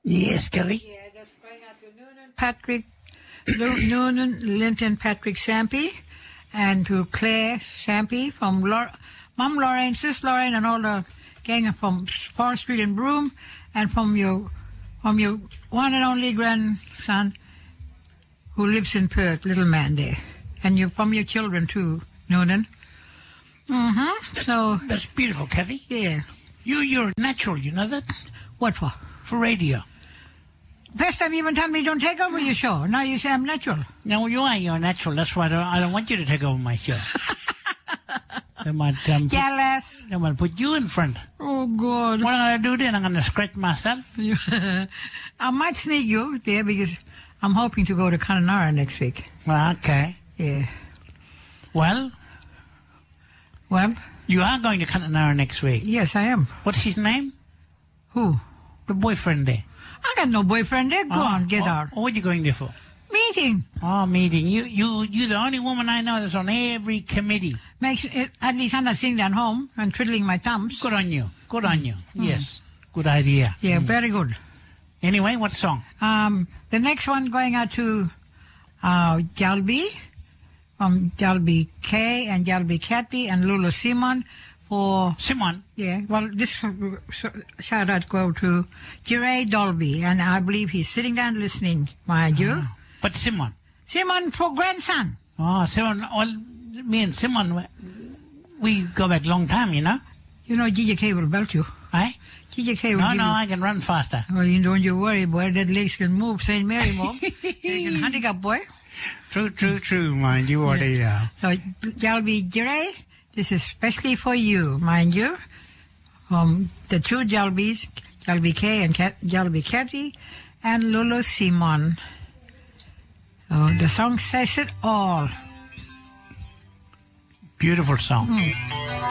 Yes, Kelly. Yeah, that's going out to Noonan, Linton Patrick Sampy, and to Claire Sampy from Mom Lorraine, Sis Lorraine, and all the gang from Fort Street and Broome, and from your one and only grandson who lives in Perth, little man there, and from your children too, Noonan. So that's beautiful, Kathy. Yeah. You're natural, you know that? What for? For radio. First time you even told me don't take over your show. Now you say I'm natural. No, you're natural. That's why I don't want you to take over my show. They might jealous. They might put you in front. Oh God! What am I gonna do then? I'm gonna scratch myself. I might sneak you there because I'm hoping to go to Connemara next week. Well, okay. Yeah. Well. You are going to Connemara next week. Yes, I am. What's his name? Who? The boyfriend there. I got no boyfriend there. Go on, get out. What are you going there for? Meeting. Oh, meeting. You're the only woman I know that's on every committee. At least I'm not sitting down home and twiddling my thumbs. Good on you. Good on you. Yes. Good idea. Yeah, very good. Anyway, what song? The next one going out to Jalby, from Jalby K and Jalby Kathy and Lulu Simon for... Simon? Yeah, well, this shout out go to Jiray Dolby, and I believe he's sitting down listening, mind you. But Simon? Simon for grandson. Oh, Simon, well, me and Simon, we go back a long time, you know? You know GJK will belt you. Eh? GJK will No, I can run faster. Well, don't you worry, boy. That legs can move. St. Mary move. They can handicap, boy. True, mind you. Yeah. So, Jalby Jiray, this is especially for you, mind you. The two Jalbys, Jalby K and Jalby Kathy, and Lulu Simon. The song says it all. Beautiful song.